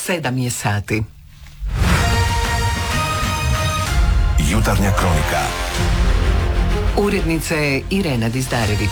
7 je sati. Jutarnja kronika. Urednica je Irena Dizdarević.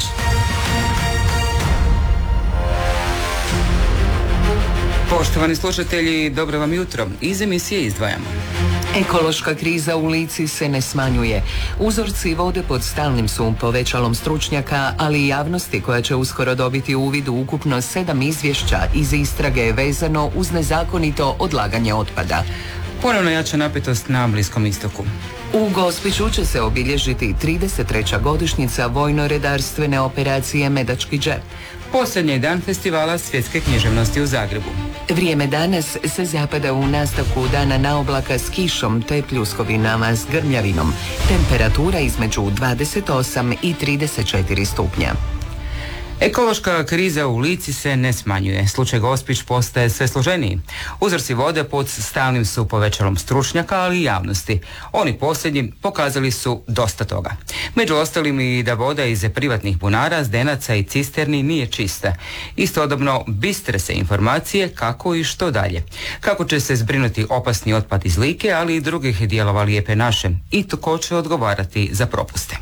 Poštovani slušatelji, dobro vam jutro. Iz emisije izdvajamo. Ekološka kriza u Lici se ne smanjuje. Uzorci vode pod stalnim su povećalom stručnjaka, ali i javnosti koja će uskoro dobiti uvid u ukupno 7 izvješća iz istrage vezano uz nezakonito odlaganje otpada. Ponovno jača napetost na Bliskom istoku. U Gospiću će se obilježiti 33. godišnjica vojno-redarstvene operacije Medački džep. Posljednji dan festivala svjetske književnosti u Zagrebu. Vrijeme danas se zapada u nastavku dana na oblaka s kišom te pljuskovinama s grmljavinom. Temperatura između 28 i 34 stupnja. Ekološka kriza u Lici se ne smanjuje. Slučaj Gospić postaje sve složeniji. Uzorci vode pod stalnim su povećalom stručnjaka, ali i javnosti. Oni posljednji pokazali su dosta toga. Među ostalim i da voda iz privatnih bunara, zdenaca i cisterni nije čista. Istodobno bistre se informacije kako i što dalje. Kako će se zbrinuti opasni otpad iz Like, ali i drugih dijelova Lijepe naše. I tko će odgovarati za propuste.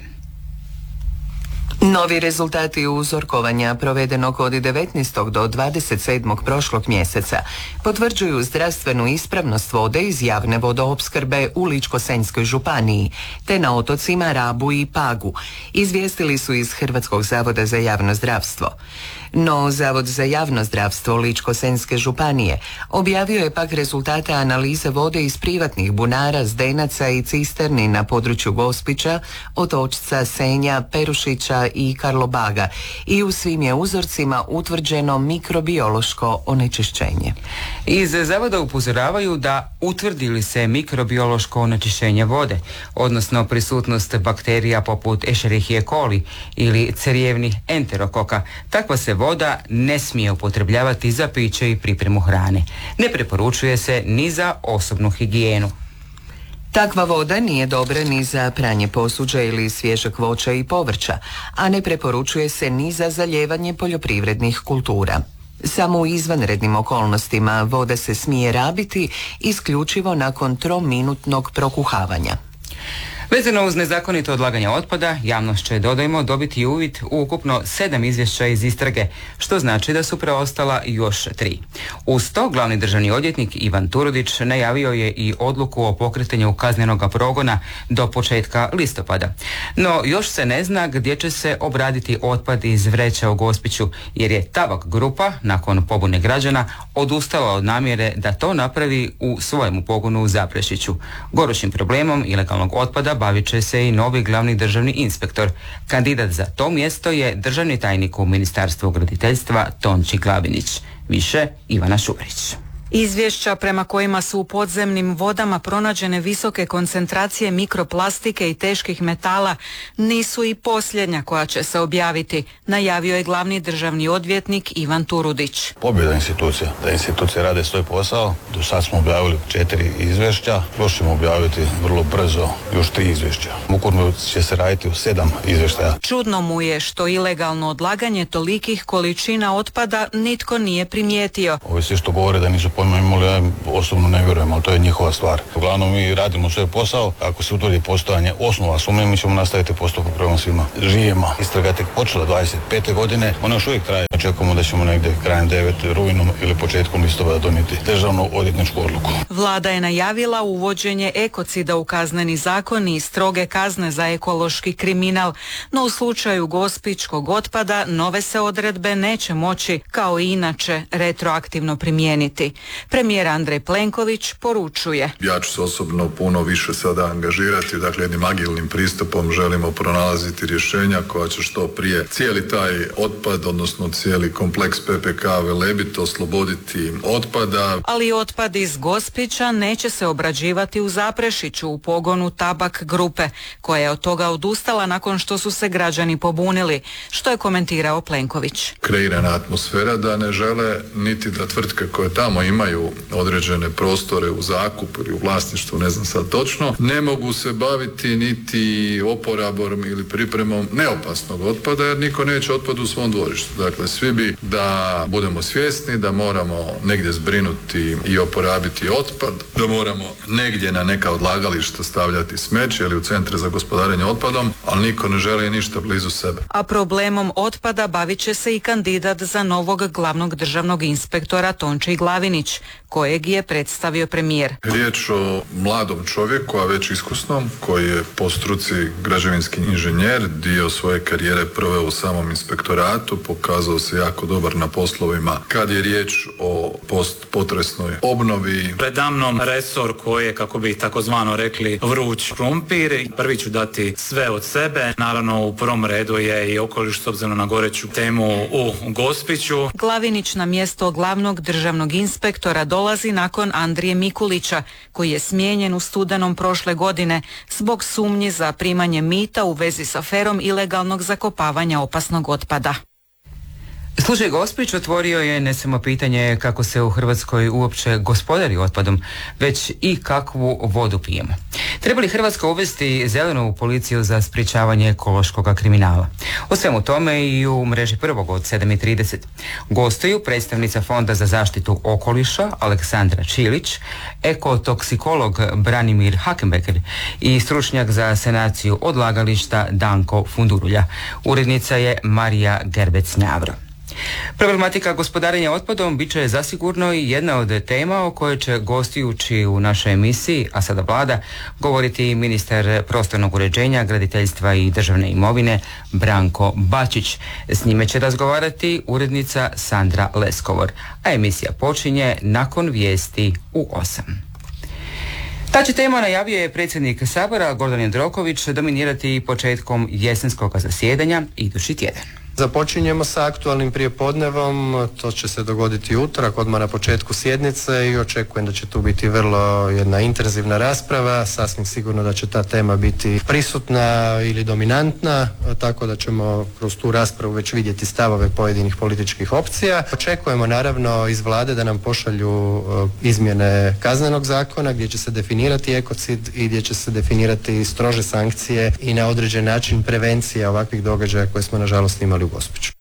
Novi rezultati uzorkovanja provedenog od 19. do 27. prošlog mjeseca potvrđuju zdravstvenu ispravnost vode iz javne vodoopskrbe u Ličko-senjskoj županiji, te na otocima Rabu i Pagu, izvijestili su iz Hrvatskog zavoda za javno zdravstvo. No, Zavod za javno zdravstvo Ličko-senjske županije objavio je pak rezultate analize vode iz privatnih bunara, zdenaca i cisterni na području Gospića, Otočca, Senja, Perušića i Karlobaga i u svim je uzorcima utvrđeno mikrobiološko onečišćenje. Iz zavoda upozoravaju da utvrdi li se mikrobiološko onečišćenje vode, odnosno prisutnost bakterija poput Escherichia coli ili cerijevnih enterokoka, takva se voda ne smije upotrebljavati za piće i pripremu hrane. Ne preporučuje se ni za osobnu higijenu. Takva voda nije dobra ni za pranje posuđa ili svježeg voća i povrća, a ne preporučuje se ni za zalijevanje poljoprivrednih kultura. Samo u izvanrednim okolnostima voda se smije rabiti isključivo nakon 3-minutnog prokuhavanja. Vezano uz nezakonito odlaganje otpada, javnost će, dodajmo, dobiti uvid u ukupno 7 izvješća iz istrage, što znači da su preostala još 3. Uz to, glavni državni odvjetnik Ivan Turudić najavio je i odluku o pokretanju kaznenoga progona do početka listopada. No, još se ne zna gdje će se obraditi otpad iz vreća u Gospiću, jer je Tabak grupa, nakon pobune građana, odustala od namjere da to napravi u svojemu pogonu u Zaprešiću. Gorućim problemom ilegalnog otpada bavit će se i novi glavni državni inspektor. Kandidat za to mjesto je državni tajnik u Ministarstvu graditeljstva Tonči Glavinić. Više Ivana Šuvarić. Izvješća prema kojima su u podzemnim vodama pronađene visoke koncentracije mikroplastike i teških metala nisu i posljednja koja će se objaviti, najavio je glavni državni odvjetnik Ivan Turudić. Pobjeda institucija, da institucije rade svoj posao. Do sad smo objavili 4 izvješća, još ćemo objaviti vrlo brzo još 3 izvješća. Ukupno će se raditi u 7 izvještaja. Čudno mu je što ilegalno odlaganje tolikih količina otpada nitko nije primijetio. Ovi svi što govore da nisu pojma imali, ja osobno ne vjerujem, ali to je njihova stvar. Uglavnom mi radimo svoj posao, ako se utvrdi postojanje osnova sumnje, mi ćemo nastaviti postupak prema svima. Živimo. Istraga tek počela 25. godine, ona još uvijek traje. Očekujemo da ćemo negdje krajem 9. rujnom ili početkom listopada donijeti državnu odvjetničku odluku. Vlada je najavila uvođenje ekocida u kazneni zakon i stroge kazne za ekološki kriminal, no u slučaju gospićkog otpada nove se odredbe neće moći, kao i inače, retroaktivno primijeniti. Premijer Andrej Plenković poručuje: ja ću se osobno puno više sada angažirati, dakle jednim agilnim pristupom želimo pronalaziti rješenja koja će što prije cijeli taj otpad, odnosno cijeli kompleks PPK Velebit osloboditi otpada. Ali otpad iz Gospića neće se obrađivati u Zaprešiću u pogonu Tabak grupe, koja je od toga odustala nakon što su se građani pobunili, što je komentirao Plenković. Kreirana atmosfera da ne žele niti da tvrtke koje tamo ima imaju određene prostore u zakupu ili u vlasništvu, ne znam sad točno, ne mogu se baviti niti oporabom ili pripremom neopasnog otpada, jer niko neće otpad u svom dvorištu. Dakle, svi bi da budemo svjesni da moramo negdje zbrinuti i oporabiti otpad, da moramo negdje na neka odlagališta stavljati smeće ili u centre za gospodarenje otpadom, ali niko ne želi ništa blizu sebe. A problemom otpada bavit će se i kandidat za novog glavnog državnog inspektora Tonči Glavinić, kojeg je predstavio premijer. Riječ o mladom čovjeku, a već iskusnom, koji je po struci građevinski inženjer, dio svoje karijere proveo u samom inspektoratu, pokazao se jako dobar na poslovima kad je riječ o postpotresnoj obnovi. Predamnom resor koji je, kako bi takozvano rekli, vruć krumpir. Prvi ću dati sve od sebe. Naravno, u prvom redu je i okoliš s obzirom na goreću temu u Gospiću. Glavinić na mjesto glavnog državnog inspektora dolazi nakon Andrije Mikulića, koji je smijenjen u studenom prošle godine zbog sumnji za primanje mita u vezi s aferom ilegalnog zakopavanja opasnog otpada. Slučaj Gospić otvorio je ne samo pitanje kako se u Hrvatskoj uopće gospodari otpadom, već i kakvu vodu pijemo. Treba li Hrvatska uvesti zelenu policiju za sprječavanje ekološkog kriminala? O svemu tome i u mreži prvog od 7:30. Gostuju predstavnica Fonda za zaštitu okoliša Aleksandra Čilić, ekotoksikolog Branimir Hakenbeker i stručnjak za sanaciju odlagališta Danko Fundurulja. Urednica je Marija Gerbec-Njavro. Problematika gospodarenja otpadom bit će zasigurno i jedna od tema o kojoj će gostujući u našoj emisiji, a sada Vlada, govoriti ministar prostornog uređenja, graditeljstva i državne imovine Branko Bačić. S njime će razgovarati urednica Sandra Leskovor, a emisija počinje nakon vijesti u 8. Ta će tema, najavio je predsjednik Sabora Gordan Jandroković, dominirati početkom jesenskog zasjedanja idući tjedan. Započinjemo sa aktualnim prijepodnevom, to će se dogoditi utorak, odmah na početku sjednice i očekujem da će tu biti vrlo jedna intenzivna rasprava, sasvim sigurno da će ta tema biti prisutna ili dominantna, tako da ćemo kroz tu raspravu već vidjeti stavove pojedinih političkih opcija. Očekujemo naravno iz Vlade da nam pošalju izmjene Kaznenog zakona gdje će se definirati ekocid i gdje će se definirati strože sankcije i na određen način prevencija ovakvih događaja koje smo nažalost imali u Gospiću.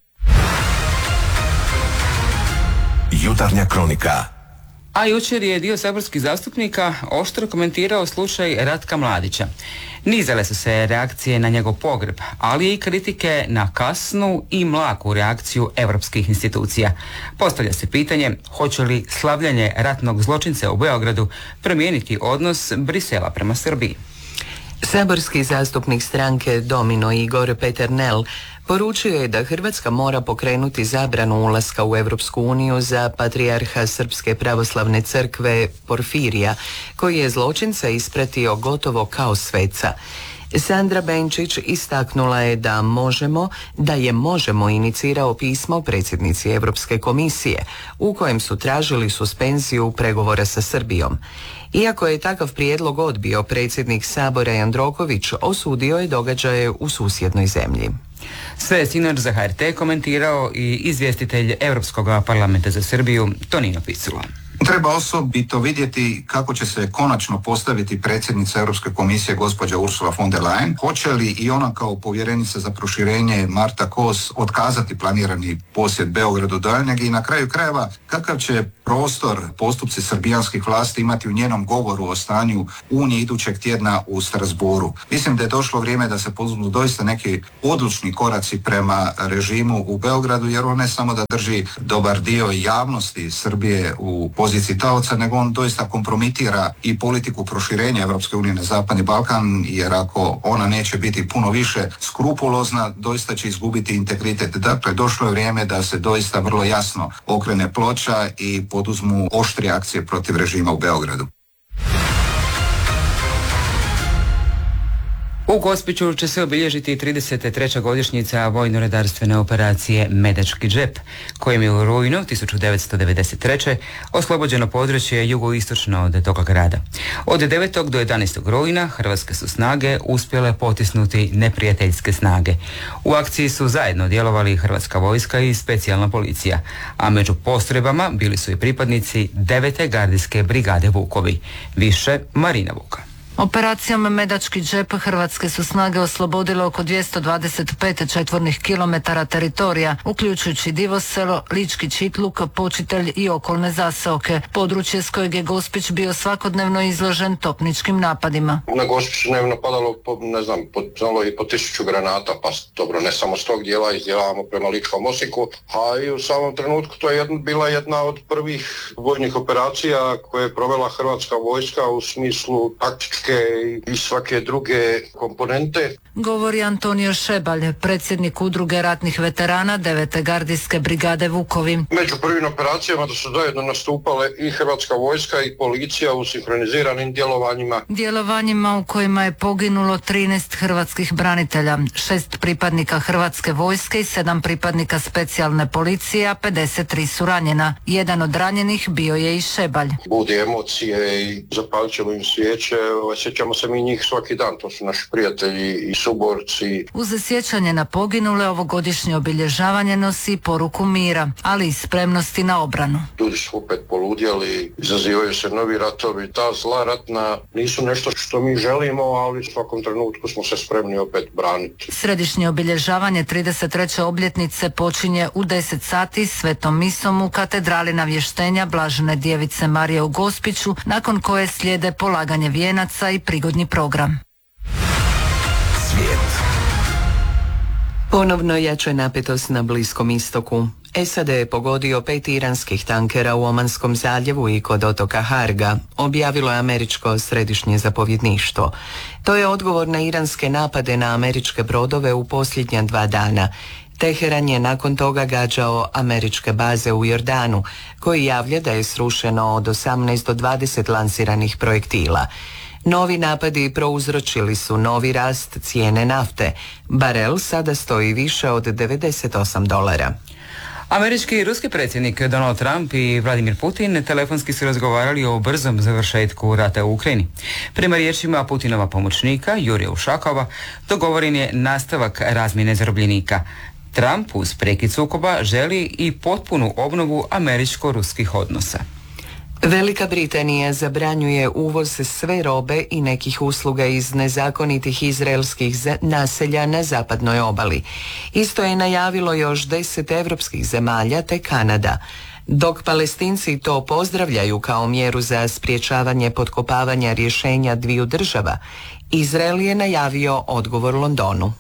Jutarnja kronika. A jučer je dio saborskih zastupnika oštro komentirao slučaj Ratka Mladića. Nizale su se reakcije na njegov pogreb, ali i kritike na kasnu i mlaku reakciju europskih institucija. Postavlja se pitanje hoće li slavljanje ratnog zločinca u Beogradu promijeniti odnos Brisela prema Srbiji. Saborski zastupnik stranke Domino Igor Peternel poručio je da Hrvatska mora pokrenuti zabranu ulaska u Europsku uniju za patrijarha Srpske pravoslavne crkve Porfirija, koji je zločinca ispratio gotovo kao sveca. Sandra Benčić istaknula je da je Možemo inicirao pismo predsjednici Europske komisije u kojem su tražili suspenziju pregovora sa Srbijom. Iako je takav prijedlog odbio, predsjednik Sabora Jandroković osudio je događaje u susjednoj zemlji. Sve je sinoć za HRT komentirao i izvjestitelj Europskog parlamenta za Srbiju Tonino Picula. Treba osobito vidjeti kako će se konačno postaviti predsjednica Europske komisije gospođa Ursula von der Leyen. Hoće li i ona kao povjerenica za proširenje Marta Kos otkazati planirani posjet Beogradu daljnjeg i na kraju krajeva kakav će prostor postupci srbijanskih vlasti imati u njenom govoru o stanju Unije idućeg tjedna u Strasbourgu. Mislim da je došlo vrijeme da se poduzmu doista neki odlučni koraci prema režimu u Beogradu, jer on ne samo da drži dobar dio javnosti Srbije u poziciji taoca, nego on doista kompromitira i politiku proširenja Europske unije na Zapadni Balkan, jer ako ona neće biti puno više skrupulozna, doista će izgubiti integritet. Dakle, došlo je vrijeme da se doista vrlo jasno okrene ploča i poduzmu oštrije akcije protiv režima u Beogradu. U Gospiću će se obilježiti 33. godišnjica vojno-redarstvene operacije Medački džep, kojim je u rujnu 1993. oslobođeno područje jugoistočno od toga grada. Od 9. do 11. rujna hrvatske su snage uspjele potisnuti neprijateljske snage. U akciji su zajedno djelovali hrvatska vojska i specijalna policija, a među postrojbama bili su i pripadnici 9. gardijske brigade Vukovi. Više Marina Vuka. Operacijom Medački džep hrvatske su snage oslobodile oko 225 četvornih kilometara teritorija, uključujući Divoselo, Lički Čitluk, Počitelj i okolne zaseoke, područje s kojeg je Gospić bio svakodnevno izložen topničkim napadima. Na Gospić je napadalo po 1000 granata, pa dobro, ne samo s tog dijela, izdjelavamo prema Ličkom Osijeku, a i u samom trenutku to je bila jedna od prvih vojnih operacija koje je provela hrvatska vojska u smislu taktičke i svake druge komponente. Govori Antonio Šebalj, predsjednik udruge ratnih veterana 9. gardijske brigade Vukovi. Među prvim operacijama da su zajedno nastupale i hrvatska vojska i policija u sinkroniziranim djelovanjima u kojima je poginulo 13 hrvatskih branitelja, 6 pripadnika hrvatske vojske i 7 pripadnika specijalne policije, a 53 su ranjena. Jedan od ranjenih bio je i Šebalj. Budi emocije i zapalit ćemo im svijeće. Sjećamo se mi njih svaki dan, to su naši prijatelji i suborci. Uz sjećanje na poginule ovogodišnje obilježavanje nosi poruku mira, ali i spremnosti na obranu. Ljudi su opet poludjeli, izazivaju se novi ratovi. Ta zla ratna nisu nešto što mi želimo, ali u svakom trenutku smo se spremni opet braniti. Središnje obilježavanje 33. obljetnice počinje u 10 sati svetom misom u katedrali Navještenja Blažene Djevice Marije u Gospiću, nakon koje slijede polaganje vijenaca i prigodni program. Svijet. Ponovno jača napetost na Bliskom istoku. SAD je pogodio 5 iranskih tankera u Omanskom zaljevu i kod otoka Harga, objavilo je američko središnje zapovjedništvo. To je odgovor na iranske napade na američke brodove u posljednja 2 dana. Teheran je nakon toga gađao američke baze u Jordanu, koji javlja da je srušeno od 18 do 20 lansiranih projektila. Novi napadi prouzročili su novi rast cijene nafte. Barel sada stoji više od $98. Američki i ruski predsjednik Donald Trump i Vladimir Putin telefonski su razgovarali o brzom završetku rata u Ukrajini. Prema riječima Putinova pomoćnika Jurija Ušakova, dogovoren je nastavak razmjene zarobljenika. Trump uz prekid sukoba želi i potpunu obnovu američko-ruskih odnosa. Velika Britanija zabranjuje uvoz sve robe i nekih usluga iz nezakonitih izraelskih naselja na zapadnoj obali. Isto je najavilo još 10 europskih zemalja te Kanada. Dok Palestinci to pozdravljaju kao mjeru za sprječavanje potkopavanja rješenja dviju država, Izrael je najavio odgovor Londonu.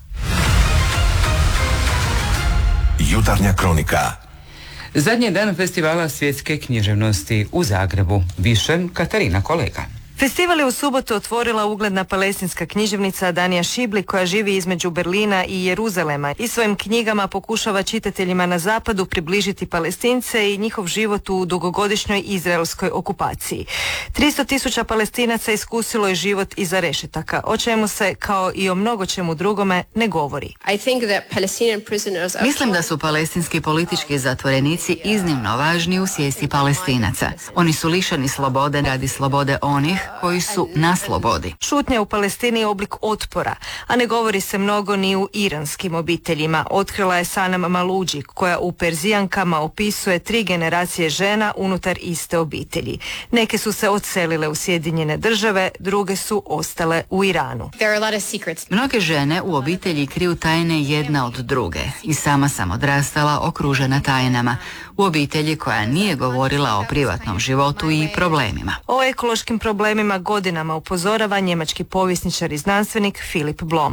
Jutarnja kronika. Zadnji dan festivala svjetske književnosti u Zagrebu. Više Katarina Kolega. Festival je u subotu otvorila ugledna palestinska književnica Danija Šibli, koja živi između Berlina i Jeruzalema i svojim knjigama pokušava čitateljima na zapadu približiti Palestince i njihov život u dugogodišnjoj izraelskoj okupaciji. 300.000 Palestinaca iskusilo je život iza rešetaka, o čemu se, kao i o mnogo čemu drugome, ne govori. Mislim da su palestinski politički zatvorenici iznimno važni u svijesti Palestinaca. Oni su lišeni slobode radi slobode onih koji su na slobodi. Šutnja u Palestini je oblik otpora, a ne govori se mnogo ni u iranskim obiteljima. Otkrila je Sanam Maluđi, koja u Perzijankama opisuje 3 generacije žena unutar iste obitelji. Neke su se odselile u Sjedinjene Države, druge su ostale u Iranu. Mnoge žene u obitelji kriju tajne jedna od druge i sama sam odrastala okružena tajnama u obitelji koja nije govorila o privatnom životu i problemima. O ekološkim problemima godinama upozorava njemački povjesničar i znanstvenik Philip Blom.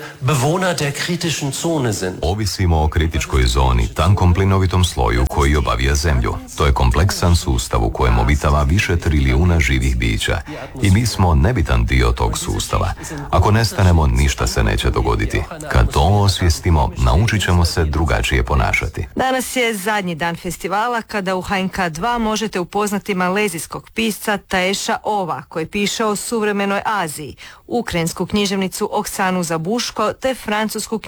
Ovisimo o kritičkoj zoni, tankom plinovitom sloju koji obavija zemlju. To je kompleksan sustav u kojem obitava više trilijuna živih bića i mi smo nebitan dio tog sustava. Ako nestanemo, ništa se neće dogoditi. Kad to osvijestimo, naučit ćemo se drugačije ponašati. Danas je zadnji dan festivala kada u HNK 2 možete upoznati malezijskog pisca Taesha Ova koji piše o suvremenoj Aziji, ukrajinsku književnicu Oksanu Zabuško te francusku